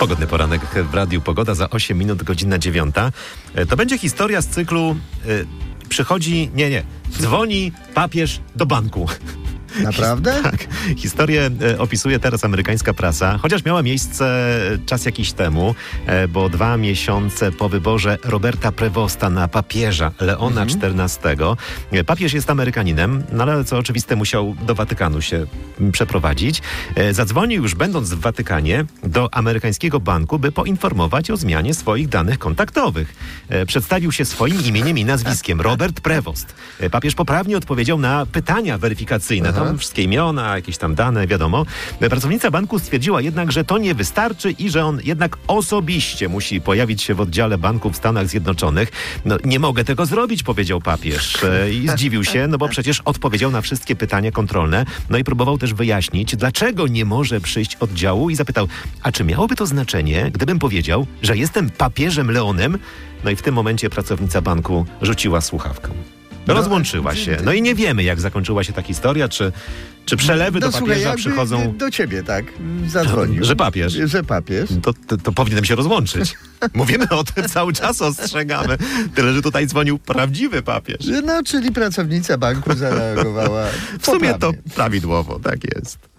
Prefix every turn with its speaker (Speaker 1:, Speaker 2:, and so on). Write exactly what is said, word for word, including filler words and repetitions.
Speaker 1: Pogodny poranek w Radiu Pogoda, za osiem minut, godzina dziewiąta. To będzie historia z cyklu y, przychodzi, nie, nie, dzwoni papież do banku.
Speaker 2: Naprawdę?
Speaker 1: Tak. Historię e, opisuje teraz amerykańska prasa, chociaż miała miejsce czas jakiś temu, e, bo dwa miesiące po wyborze Roberta Prevosta na papieża Leona
Speaker 2: Mhm.
Speaker 1: czternastego. E, papież jest Amerykaninem, no ale co oczywiste musiał do Watykanu się m, przeprowadzić. E, zadzwonił już będąc w Watykanie do amerykańskiego banku, by poinformować o zmianie swoich danych kontaktowych. E, przedstawił się swoim imieniem i nazwiskiem, Robert Prevost. E, papież poprawnie odpowiedział na pytania weryfikacyjne.
Speaker 2: Aha.
Speaker 1: Tam wszystkie imiona, jakieś tam dane, wiadomo. Pracownica banku stwierdziła jednak, że to nie wystarczy i że on jednak osobiście musi pojawić się w oddziale banku w Stanach Zjednoczonych. No, nie mogę tego zrobić, powiedział papież. E, I zdziwił się, no bo przecież odpowiedział na wszystkie pytania kontrolne. No i próbował też wyjaśnić, dlaczego nie może przyjść oddziału i zapytał, a czy miałoby to znaczenie, gdybym powiedział, że jestem papieżem Leonem? No i w tym momencie pracownica banku rzuciła słuchawkę. Rozłączyła się. No i nie wiemy, jak zakończyła się ta historia, czy, czy przelewy
Speaker 2: no,
Speaker 1: do
Speaker 2: słuchaj,
Speaker 1: papieża
Speaker 2: jakby
Speaker 1: przychodzą...
Speaker 2: do ciebie, tak, zadzwonił.
Speaker 1: Że papież.
Speaker 2: Że papież.
Speaker 1: To, to, to powinienem się rozłączyć. Mówimy o tym, cały czas ostrzegamy. Tyle, że tutaj dzwonił prawdziwy papież.
Speaker 2: No, czyli pracownica banku zareagowała
Speaker 1: W sumie to
Speaker 2: poprawnie.
Speaker 1: prawidłowo, tak jest.